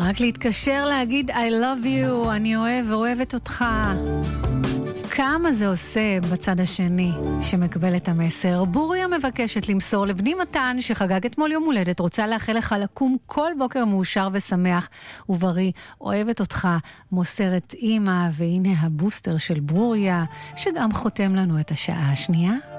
רק להתקשר להגיד I love you, אני אוהבת אותך. כמה זה עושה בצד השני שמקבל את המסר. בוריה מבקשת למסור לבני מתן שחגג אתמול יום הולדת, רוצה לאחל לך לקום כל בוקר מאושר ושמח ובריא. אוהבת אותך, מוסרת אמא, והנה הבוסטר של בוריה שגם חותם לנו את השעה השנייה.